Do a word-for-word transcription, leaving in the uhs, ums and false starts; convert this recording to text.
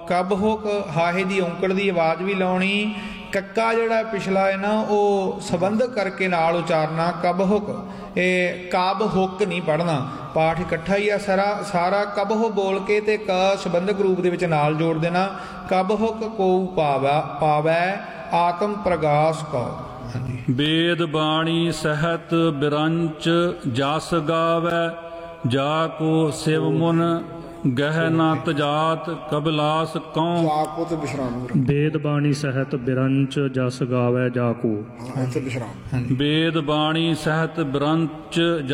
ਕਬ ਹੁਕ ਹਾਹੇ ਦੀ ਔਂਕੜ ਦੀ ਆਵਾਜ਼ ਵੀ ਲਾਉਣੀ। ਕੱਕਾ ਜਿਹੜਾ ਪਿਛਲਾ ਹੈ ਨਾ ਉਹ ਸੰਬੰਧਕ ਕਰਕੇ ਨਾਲ ਉਚਾਰਨਾ ਕਬ ਹੁਕ, ਇਹ ਕਬ ਹੁਕ ਨਹੀਂ ਪੜ੍ਹਨਾ। ਪਾਠ ਇਕੱਠਾ ਹੀ ਆ ਸਾਰਾ ਸਾਰਾ ਕਬ ਹੋ ਬੋਲ ਕੇ ਤੇ ਕ ਸੰਬੰਧਕ ਰੂਪ ਦੇ ਵਿੱਚ ਨਾਲ ਜੋੜ ਦੇਣਾ। ਕਬ ਹੁਕ ਕੋ ਪਾਵੈ ਪਾਵੈ ਆਤਮ ਪ੍ਰਗਾਸ ਕਉ। ਹਾਂਜੀ। ਵੇਦ ਬਾਣੀ ਸਹਿਤ ਬਿਰੰਚ ਜਸ ਗਾਵੈ ਜਾ ਕੋ ਸਿਵ ਮੁਨ ਗਹਿ ਨਾ ਤਜਾਤ ਕਬਿਲਾਸ ਕਉ। ਜਾ ਕੋ ਤੇ ਵਿਸ਼ਰਾਮ ਕਰਾਂਗੇ। ਵੇਦ ਬਾਣੀ ਸਹਿਤ ਬਿਰੰਚ ਜਸ ਗਾਵੈ ਜਾ ਕੋ। ਹਾਂ ਇੱਥੇ ਵਿਸ਼ਰਾਮ। ਵੇਦ ਬਾਣੀ ਸਹਿਤ ਬਿਰੰਚ